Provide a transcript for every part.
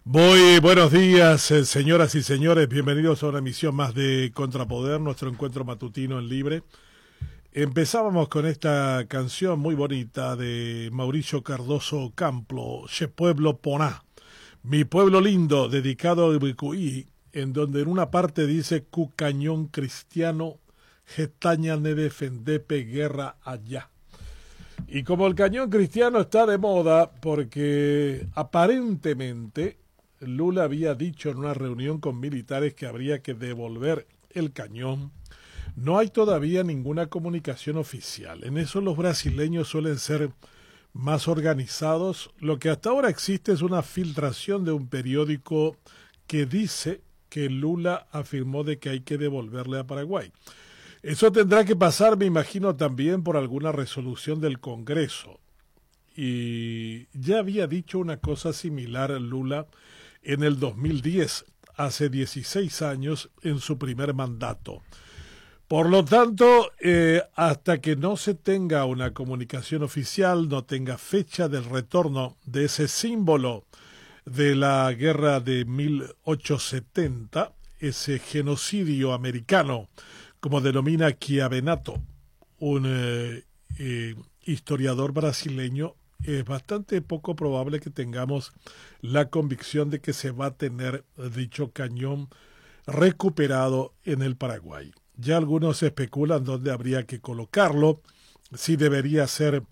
Muy buenos días, señoras y señores. Bienvenidos a una emisión más de Contrapoder, nuestro encuentro matutino en Libre. Empezábamos con esta canción muy bonita de Mauricio Cardoso Camplo, Che Pueblo Poná, mi pueblo lindo, dedicado a Ibicuí, en donde en una parte dice Cu cañón cristiano, getaña ne defendepe guerra allá. Y como el cañón cristiano está de moda, porque aparentemente Lula había dicho en una reunión con militares que habría que devolver el cañón, no hay todavía ninguna comunicación oficial. En eso los brasileños suelen ser más organizados. Lo que hasta ahora existe es una filtración de un periódico que dice que Lula afirmó de que hay que devolverle a Paraguay. Eso tendrá que pasar, me imagino, también por alguna resolución del Congreso. Y ya había dicho una cosa similar a Lula en el 2010, hace 16 años, en su primer mandato. Por lo tanto, hasta que no se tenga una comunicación oficial, no tenga fecha del retorno de ese símbolo de la guerra de 1870, ese genocidio americano, como denomina Chiavenato, un historiador brasileño, es bastante poco probable que tengamos la convicción de que se va a tener dicho cañón recuperado en el Paraguay. Ya algunos especulan dónde habría que colocarlo, si debería ser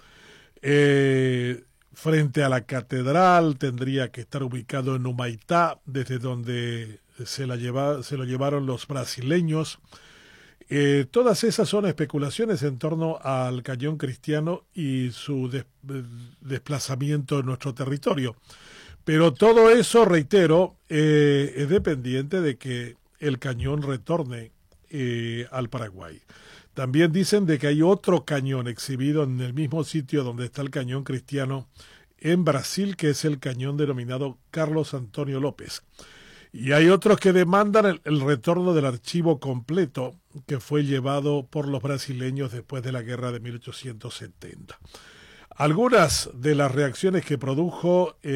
frente a la catedral, tendría que estar ubicado en Humaitá, desde donde se lo llevaron los brasileños. Todas esas son especulaciones en torno al cañón cristiano y su desplazamiento en nuestro territorio. Pero todo eso, reitero, es dependiente de que el cañón retorne al Paraguay. También dicen de que hay otro cañón exhibido en el mismo sitio donde está el cañón cristiano en Brasil, que es el cañón denominado Carlos Antonio López. Y hay otros que demandan el retorno del archivo completo que fue llevado por los brasileños después de la guerra de 1870. Algunas de las reacciones que produjo